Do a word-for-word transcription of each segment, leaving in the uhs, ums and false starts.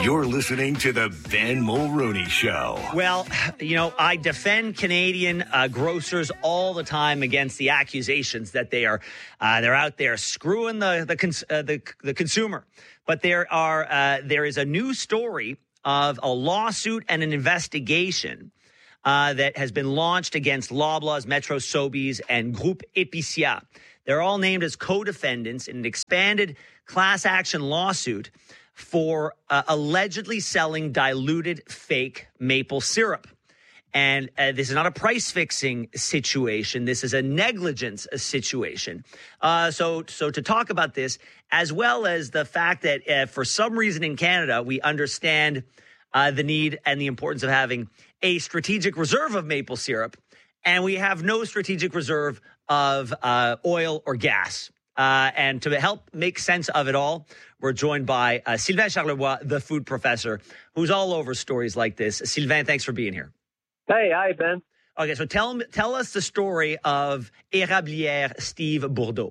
You're listening to the Ben Mulrooney Show. Well, you know, I defend Canadian uh, grocers all the time against the accusations that they are uh, they're out there screwing the the, cons- uh, the the consumer. But there are uh, there is a new story of a lawsuit and an investigation uh, that has been launched against Loblaws, Metro Sobeys, and Groupe Épicier. They're all named as co-defendants in an expanded class action lawsuit for uh, allegedly selling diluted fake maple syrup. And uh, this is not a price-fixing situation. This is a negligence situation. Uh, so, so to talk about this, as well as the fact that uh, for some reason in Canada, we understand uh, the need and the importance of having a strategic reserve of maple syrup, and we have no strategic reserve of uh, oil or gas. Uh, and to help make sense of it all, we're joined by uh, Sylvain Charlebois, the food professor, who's all over stories like this. Sylvain, thanks for being here. Hey, hi, Ben. Okay, so tell tell us the story of Érablière Steve Bourdeau.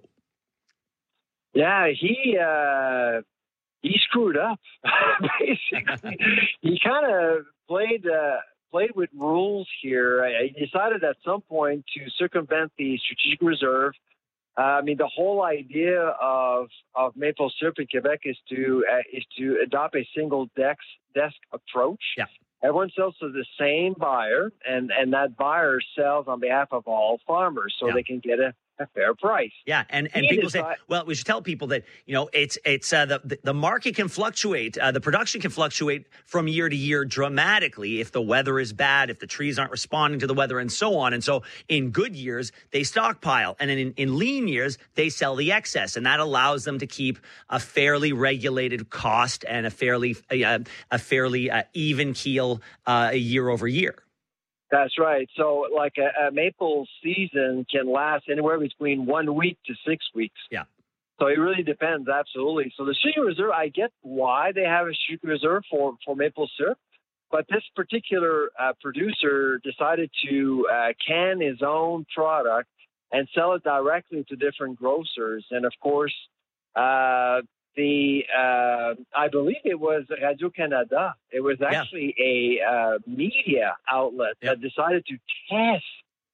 Yeah, he uh, he screwed up. Basically, he kind of played uh, played with rules here. He decided at some point to circumvent the strategic reserve. Uh, I mean, the whole idea of of maple syrup in Quebec is to uh, is to adopt a single desk desk approach. Yeah. Everyone sells to the same buyer, and, and that buyer sells on behalf of all farmers, so yeah. they can get a, a fair price. Yeah, and, and people say, well, we should tell people that, you know, it's it's uh, the the market can fluctuate, uh, the production can fluctuate from year to year dramatically if the weather is bad, if the trees aren't responding to the weather, and so on. And so in good years, they stockpile, and in, in lean years, they sell the excess, and that allows them to keep a fairly regulated cost and a fairly uh, a fairly uh, even keel uh, year over year. That's right. So, like a, a maple season can last anywhere between one week to six weeks. Yeah. So it really depends, absolutely. So the strategic reserve, I get why they have a strategic reserve for, for maple syrup, but this particular uh, producer decided to uh, can his own product and sell it directly to different grocers. And of course, uh, the uh, I believe it was Radio-Canada. It was actually yeah. a uh, media outlet yep. that decided to test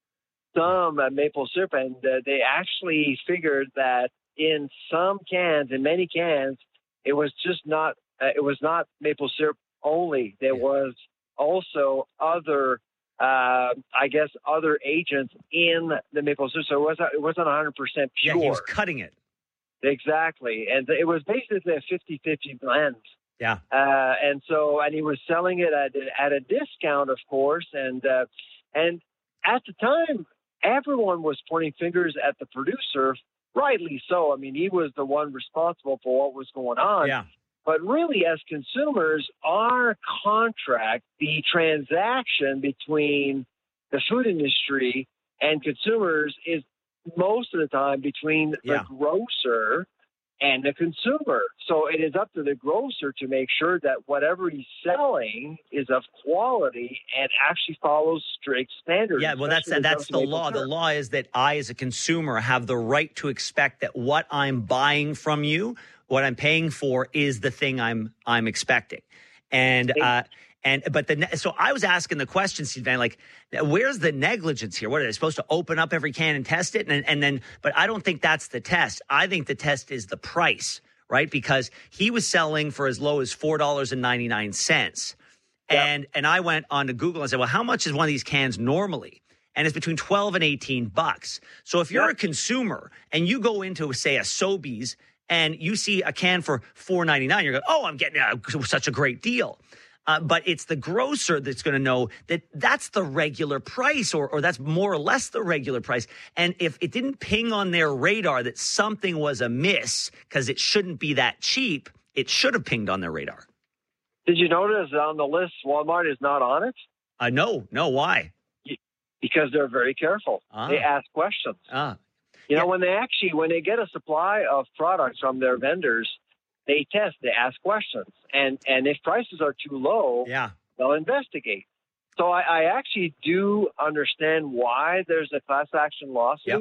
some uh, maple syrup, and uh, they actually figured that in some cans, in many cans, it was just not uh, it was not maple syrup only. There yeah. was also other, uh, I guess, other agents in the maple syrup. So it wasn't it wasn't one hundred percent pure. Yeah, he was cutting it. Exactly. And it was basically a fifty-fifty blend. Yeah. Uh, and so, and he was selling it at, at a discount, of course. And, uh, and at the time, everyone was pointing fingers at the producer, rightly so. I mean, he was the one responsible for what was going on. Yeah. But really, as consumers, our contract, the transaction between the food industry and consumers is most of the time between yeah. the grocer and the consumer. So it is up to the grocer to make sure that whatever he's selling is of quality and actually follows strict standards. Yeah, well, that's that's the law. The law is that I, as a consumer, have the right to expect that what I'm buying from you, what I'm paying for, is the thing I'm I'm expecting. And uh, and but the so I was asking the question, Sylvain, like, where's the negligence here? What are they supposed to open up every can and test it? And and then, but I don't think that's the test. I think the test is the price, right? Because he was selling for as low as four dollars and ninety nine cents, yep. and and I went on to Google and said, well, how much is one of these cans normally? And it's between twelve and eighteen bucks. So if you're yep. a consumer and you go into, say, a Sobeys and you see a can for four ninety nine, you're going, oh, I'm getting a, such a great deal. Uh, but it's the grocer that's going to know that that's the regular price, or or that's more or less the regular price. And if it didn't ping on their radar that something was amiss because it shouldn't be that cheap, it should have pinged on their radar. Did you notice on the list Walmart is not on it? Uh, no, no. Why? Because they're very careful. Ah. They ask questions. Ah. You know, yeah. when they actually, when they get a supply of products from their vendors, they test, they ask questions. And and if prices are too low, yeah. they'll investigate. So I, I actually do understand why there's a class action lawsuit. Yep.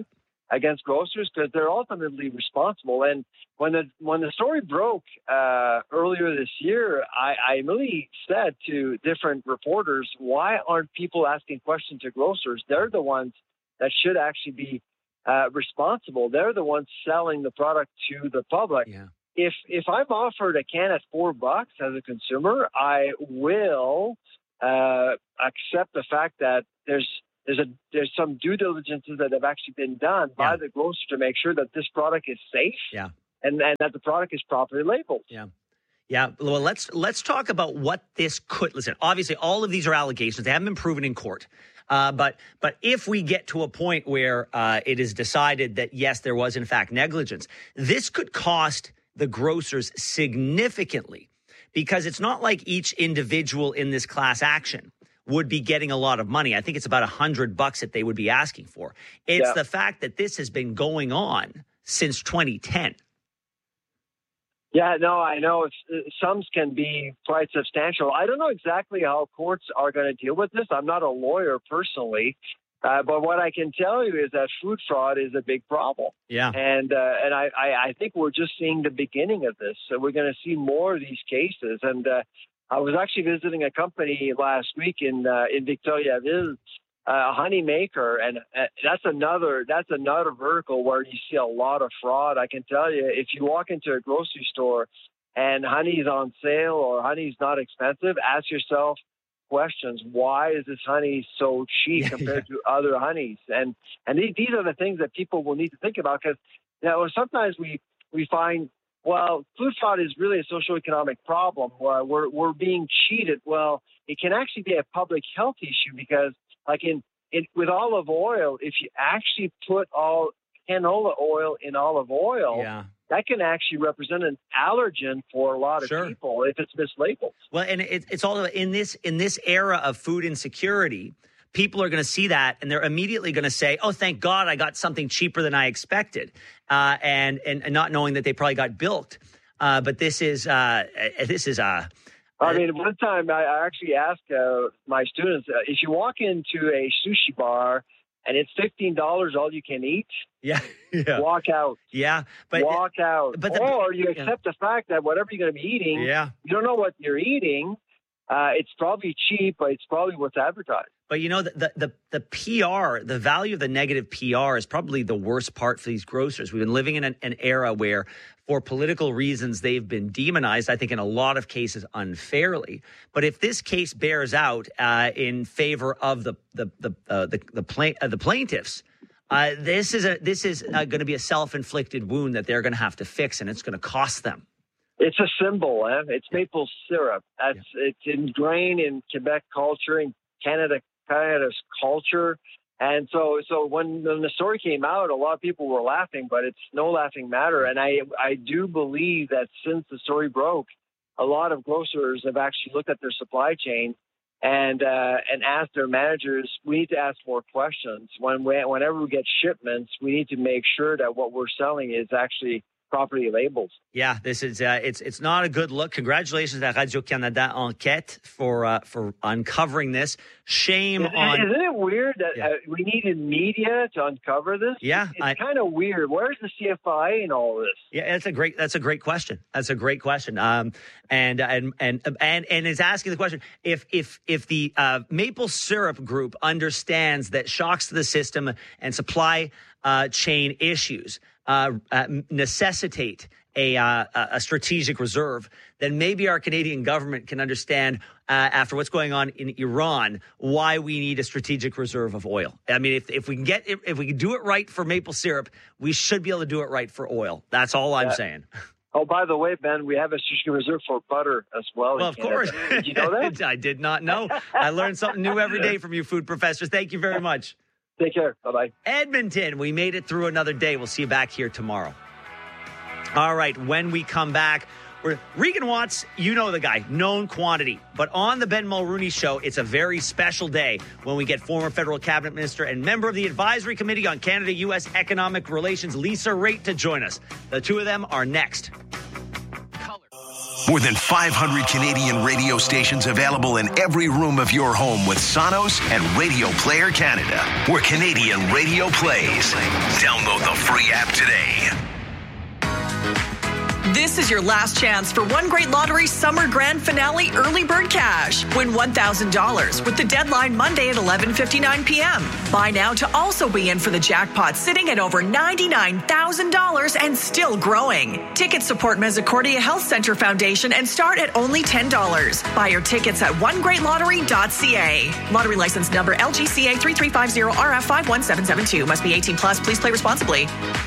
against grocers because they're ultimately responsible. And when the when the story broke uh, earlier this year, I, I really said to different reporters, why aren't people asking questions to grocers? They're the ones that should actually be uh, responsible. They're the ones selling the product to the public. Yeah. If if I'm offered a can at four bucks as a consumer, I will uh, accept the fact that there's There's a there's some due diligences that have actually been done by Yeah. the grocer to make sure that this product is safe Yeah. and, and that the product is properly labeled. Yeah. Yeah. Well, let's let's talk about what this could. Listen, obviously, all of these are allegations. They haven't been proven in court. Uh, but but if we get to a point where uh, it is decided that, yes, there was, in fact, negligence, this could cost the grocers significantly, because it's not like each individual in this class action would be getting a lot of money. I think it's about a hundred bucks that they would be asking for. It's Yeah. the fact that this has been going on since twenty ten. Yeah, no, I know it's, uh, sums can be quite substantial. I don't know exactly how courts are going to deal with this. I'm not a lawyer personally, uh, but what I can tell you is that food fraud is a big problem. Yeah. And uh, and I, I, I think we're just seeing the beginning of this. So we're going to see more of these cases. And uh, I was actually visiting a company last week in uh, in Victoriaville, uh, a honey maker, and uh, that's another that's another vertical where you see a lot of fraud. I can tell you, if you walk into a grocery store and honey's on sale or honey's not expensive, ask yourself questions: why is this honey so cheap Yeah, compared to other honeys? And and these, these are the things that people will need to think about, because you know sometimes we we find, well, food fraud is really a socioeconomic problem where we're, we're being cheated. Well, it can actually be a public health issue because, like in, in with olive oil, if you actually put all canola oil in olive oil, Yeah. that can actually represent an allergen for a lot of Sure. people if it's mislabeled. Well, and it, it's all in this in this era of food insecurity. People are going to see that, and they're immediately going to say, "Oh, thank God, I got something cheaper than I expected," uh, and, and and not knowing that they probably got bilked. Uh, but this is uh, this is uh, I mean, one time I, I actually asked uh, my students, uh, if you walk into a sushi bar and it's fifteen dollars all you can eat, yeah, yeah, walk out. yeah. But walk out. but the- or you yeah. accept the fact that whatever you're going to be eating, yeah. you don't know what you're eating. Uh, it's probably cheap, but it's probably what's advertised. But you know, the, the the the P R, the value of the negative P R is probably the worst part for these grocers. We've been living in an, an era where, for political reasons, they've been demonized, I think in a lot of cases unfairly. But if this case bears out uh, in favor of the the the uh, the the, plain, uh, the plaintiffs, uh, this is a this is uh, going to be a self-inflicted wound that they're going to have to fix, and it's going to cost them. It's a symbol. Eh? It's maple syrup. That's it's ingrained in Quebec culture, in Canada, Canada's culture. And so, so when, when the story came out, a lot of people were laughing, but it's no laughing matter. And I, I do believe that since the story broke, a lot of grocers have actually looked at their supply chain and uh, and asked their managers, we need to ask more questions. When we, whenever we get shipments, we need to make sure that what we're selling is actually properly labeled. Yeah, this is uh, it's it's not a good look. Congratulations to Radio-Canada Enquête for uh, for uncovering this. Shame Isn't, on. isn't it weird that Yeah. uh, we needed media to uncover this? Yeah, it's I- kind of weird. Where's the C F I in all this? Yeah, that's a great that's a great question. That's a great question. Um, and and and and and is asking the question if if if the uh, maple syrup group understands that shocks to the system and supply uh, chain issues uh, uh, necessitate a uh, a strategic reserve, then maybe our Canadian government can understand uh, after what's going on in Iran why we need a strategic reserve of oil. I mean, if if we can get if, if we can do it right for maple syrup, we should be able to do it right for oil. That's all I'm Yeah. saying. Oh, by the way, Ben, we have a strategic reserve for butter as well. in Well, of Canada. course. Did you know that? I did not know. I learned something new every day from you, food professors. Thank you very much. Take care. Bye-bye. Edmonton, we made it through another day. We'll see you back here tomorrow. All right, when we come back, we're, Regan Watts, you know the guy, known quantity. But on the Ben Mulrooney Show, it's a very special day when we get former federal cabinet minister and member of the Advisory Committee on Canada-U S Economic Relations, Lisa Raitt, to join us. The two of them are next. More than five hundred Canadian radio stations available in every room of your home with Sonos and Radio Player Canada, where Canadian radio plays. Download the free app today. This is your last chance for One Great Lottery Summer Grand Finale Early Bird Cash. Win one thousand dollars with the deadline Monday at eleven fifty-nine p.m. Buy now to also be in for the jackpot, sitting at over ninety-nine thousand dollars and still growing. Tickets support Misericordia Health Center Foundation and start at only ten dollars. Buy your tickets at one great lottery dot c a. Lottery license number L G C A three three five zero R F five one seven seven two. Must be eighteen plus. Please play responsibly.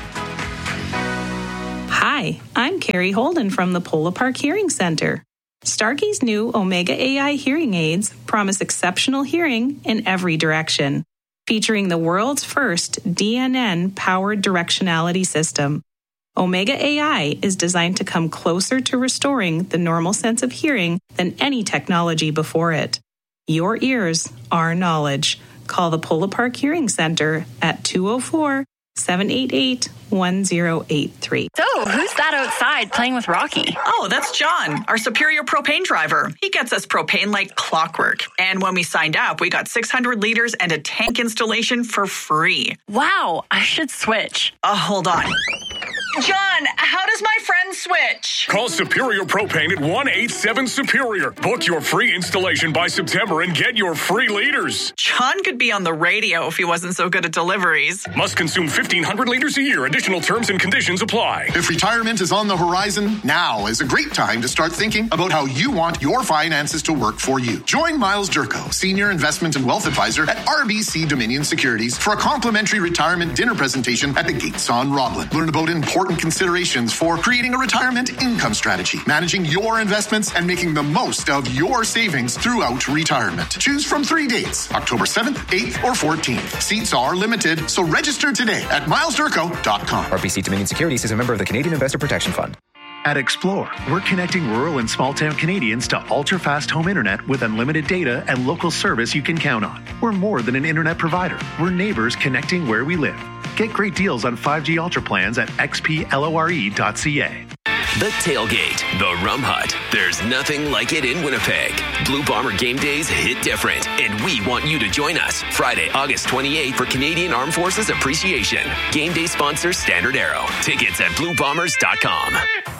Hi, I'm Carrie Holden from the Polo Park Hearing Center. Starkey's new Omega A I hearing aids promise exceptional hearing in every direction, featuring the world's first D N N-powered directionality system. Omega A I is designed to come closer to restoring the normal sense of hearing than any technology before it. Your ears, our knowledge. Call the Polo Park Hearing Center at two oh four, seven eight eight, one oh eight three. So, who's that outside playing with Rocky? Oh, that's John, our Superior propane driver. He gets us propane like clockwork. And when we signed up, we got six hundred liters and a tank installation for free. Wow, I should switch. Oh, hold on. John, how does my friend switch? Call Superior Propane at one eight seven Superior. Book your free installation by September and get your free liters. John could be on the radio if he wasn't so good at deliveries. Must consume fifteen hundred liters a year. Additional terms and conditions apply. If retirement is on the horizon, now is a great time to start thinking about how you want your finances to work for you. Join Miles Durko, Senior Investment and Wealth Advisor at R B C Dominion Securities, for a complimentary retirement dinner presentation at the Gates on Roblin. Learn about important considerations for creating a retirement income strategy, managing your investments, and making the most of your savings throughout retirement. Choose from three dates, October seventh, eighth, or fourteenth. Seats are limited, so register today at miles durko dot com. R B C Dominion Securities is a member of the Canadian Investor Protection Fund. At Explore, we're connecting rural and small-town Canadians to ultra-fast home internet with unlimited data and local service you can count on. We're more than an internet provider. We're neighbors connecting where we live. Get great deals on five G Ultra plans at x p lore dot c a. The Tailgate, the Rum Hut. There's nothing like it in Winnipeg. Blue Bomber game days hit different, and we want you to join us Friday, August twenty-eighth for Canadian Armed Forces Appreciation. Game day sponsor Standard Arrow. Tickets at blue bombers dot com.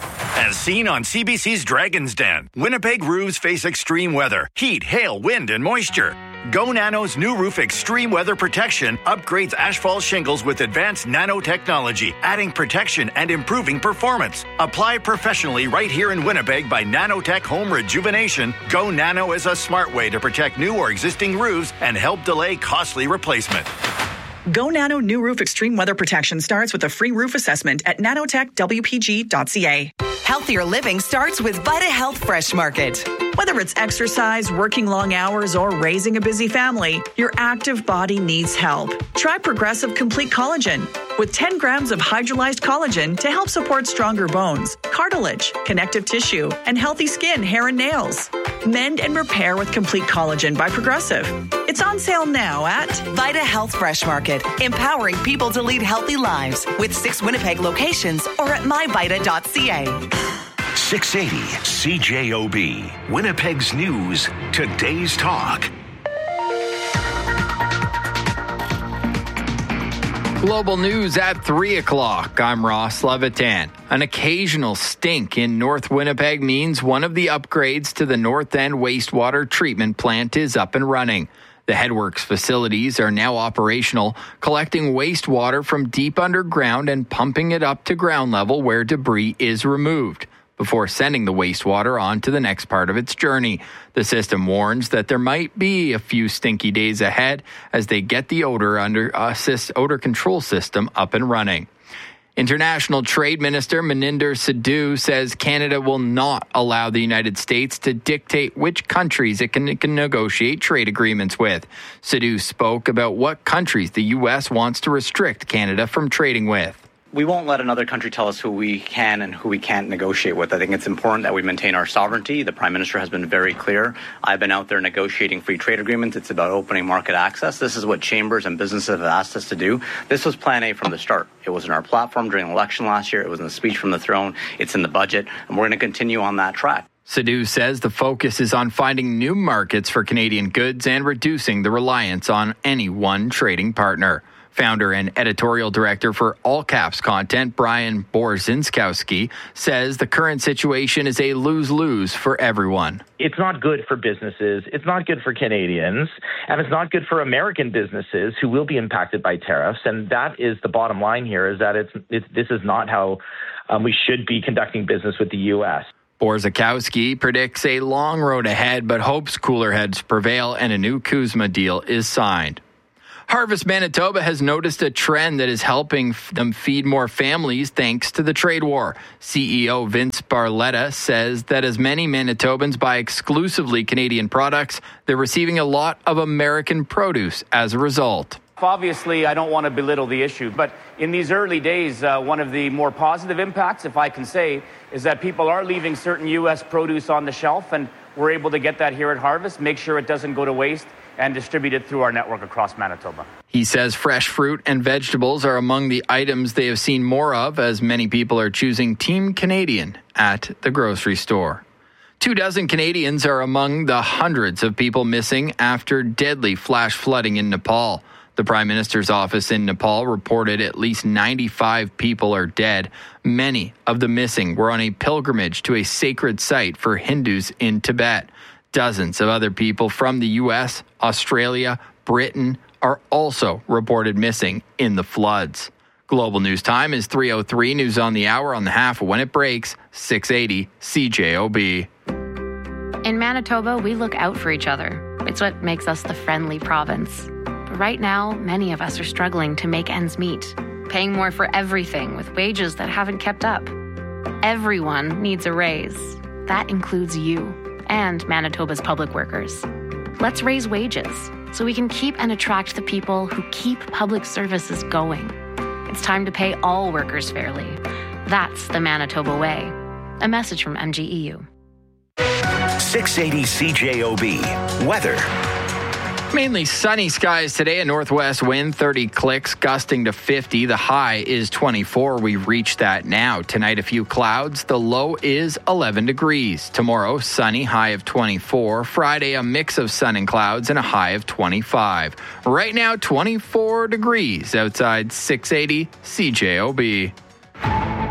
As seen on C B C's Dragon's Den, Winnipeg roofs face extreme weather, heat, hail, wind, and moisture. Go Nano's new roof extreme weather protection upgrades asphalt shingles with advanced nanotechnology, adding protection and improving performance. Apply professionally right here in Winnipeg by Nanotech Home Rejuvenation. Go Nano is a smart way to protect new or existing roofs and help delay costly replacement. Go Nano New Roof Extreme Weather Protection starts with a free roof assessment at nanotech w p g dot c a. Healthier living starts with Vita Health Fresh Market. Whether it's exercise, working long hours, or raising a busy family, your active body needs help. Try Progressive Complete Collagen with ten grams of hydrolyzed collagen to help support stronger bones, cartilage, connective tissue, and healthy skin, hair, and nails. Mend and repair with Complete Collagen by Progressive. It's on sale now at Vita Health Fresh Market, empowering people to lead healthy lives with six Winnipeg locations or at my vita dot c a. six eighty C J O B, Winnipeg's News, Today's Talk. Global news at three o'clock. I'm Ross Levitan. An occasional stink in North Winnipeg means one of the upgrades to the North End wastewater treatment plant is up and running. The Headworks facilities are now operational, collecting wastewater from deep underground and pumping it up to ground level where debris is removed, before sending the wastewater on to the next part of its journey. The system warns that there might be a few stinky days ahead as they get the odor under assist odor control system up and running. International Trade Minister Maninder Sidhu says Canada will not allow the United States to dictate which countries it can, can negotiate trade agreements with. Sidhu spoke about what countries the U S wants to restrict Canada from trading with. We won't let another country tell us who we can and who we can't negotiate with. I think it's important that we maintain our sovereignty. The Prime Minister has been very clear. I've been out there negotiating free trade agreements. It's about opening market access. This is what chambers and businesses have asked us to do. This was Plan A from the start. It was in our platform during the election last year. It was in the speech from the throne. It's in the budget. And we're going to continue on that track. Sadu says the focus is on finding new markets for Canadian goods and reducing the reliance on any one trading partner. Founder and editorial director for All Caps Content, Brian Borzinskowski, says the current situation is a lose-lose for everyone. It's not good for businesses, it's not good for Canadians, and it's not good for American businesses who will be impacted by tariffs. And that is the bottom line here, is that it's, it's this is not how um, we should be conducting business with the U S. Borzakowski predicts a long road ahead, but hopes cooler heads prevail and a new CUSMA deal is signed. Harvest Manitoba has noticed a trend that is helping them feed more families thanks to the trade war. C E O Vince Barletta says that as many Manitobans buy exclusively Canadian products, they're receiving a lot of American produce as a result. Obviously, I don't want to belittle the issue, but in these early days, uh, one of the more positive impacts, if I can say, is that people are leaving certain U S produce on the shelf, and we're able to get that here at Harvest, make sure it doesn't go to waste, and distribute it through our network across Manitoba. He says fresh fruit and vegetables are among the items they have seen more of, as many people are choosing Team Canadian at the grocery store. Two dozen Canadians are among the hundreds of people missing after deadly flash flooding in Nepal. The Prime Minister's office in Nepal reported at least ninety-five people are dead. Many of the missing were on a pilgrimage to a sacred site for Hindus in Tibet. Dozens of other people from the U S, Australia, Britain are also reported missing in the floods. Global News Time is three oh three. News on the hour on the half when it breaks, six eighty C J O B. In Manitoba, we look out for each other. It's what makes us the friendly province. But right now, many of us are struggling to make ends meet, paying more for everything with wages that haven't kept up. Everyone needs a raise. That includes you and Manitoba's public workers. Let's raise wages so we can keep and attract the people who keep public services going. It's time to pay all workers fairly. That's the Manitoba way. A message from M G E U. six eighty C J O B. Weather. Mainly sunny skies today, a northwest wind, thirty clicks, gusting to fifty. The high is twenty-four. We've reached that now. Tonight, a few clouds. The low is eleven degrees. Tomorrow, sunny, high of twenty-four. Friday, a mix of sun and clouds and a high of twenty-five. Right now, twenty-four degrees outside six eighty C J O B.